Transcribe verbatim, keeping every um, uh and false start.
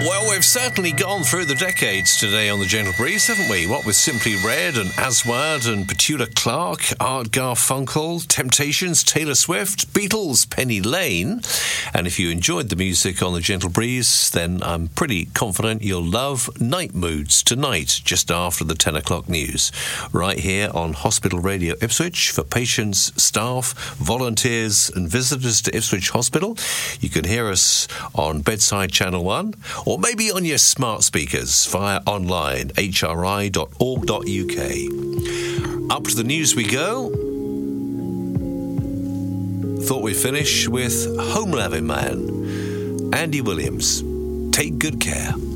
Well, we've certainly gone through the decades today on the Gentle Breeze, haven't we? What with Simply Red and Aswad and Petula Clark, Art Garfunkel, Temptations, Taylor Swift, Beatles, Penny Lane. And if you enjoyed the music on the Gentle Breeze, then I'm pretty confident you'll love Night Moods tonight, just after the ten o'clock news, right here on Hospital Radio Ipswich for patients, staff, volunteers and visitors to Ipswich Hospital. You can hear us on Bedside Channel one, or maybe on your smart speakers via online, h r i dot org dot u k. Up to the news we go. Thought we'd finish with Home Loving Man, Andy Williams. Take good care.